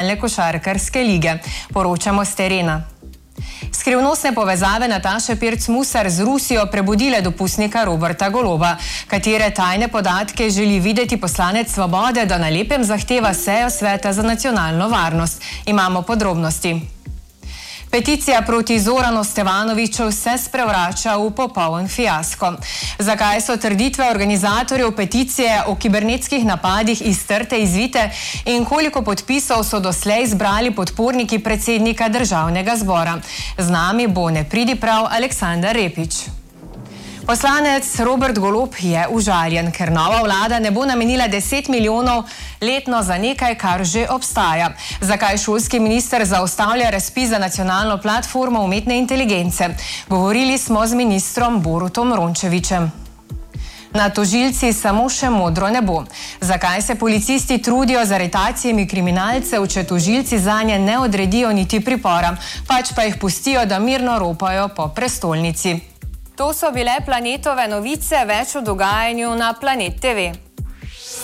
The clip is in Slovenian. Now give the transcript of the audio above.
Nacionalne košarkarske lige. Poročamo s terena. Skrivnostne povezave Nataše Pirc-Musar z Rusijo prebudile dopustnika Roberta Goloba, katere tajne podatke želi videti poslanec Svobode, da na lepem zahteva sejo Sveta za nacionalno varnost. Imamo podrobnosti. Peticija proti Zoranu Stevanoviću se sprevrača v popoln fiasko. Zakaj so trditve organizatorjev peticije o kibernetskih napadih iztrte, izvite in koliko podpisov so doslej zbrali podporniki predsednika Državnega zbora? Z nami bo nepridiprav Aleksandar Repić. Poslanec Robert Golob je užaljen, ker nova vlada ne bo namenila 10 milijonov letno za nekaj, kar že obstaja. Zakaj šolski minister zaustavlja razpis za nacionalno platformo umetne inteligence? Govorili smo z ministrom Borutom Rončevićem. Na tožilci samo še modro ne bo. Zakaj se policisti trudijo z aretacijami kriminalcev, če tožilci zanje ne odredijo niti pripora, pač pa jih pustijo, da mirno ropajo po prestolnici? To so bile Planetove novice, več o dogajanju na Planet TV.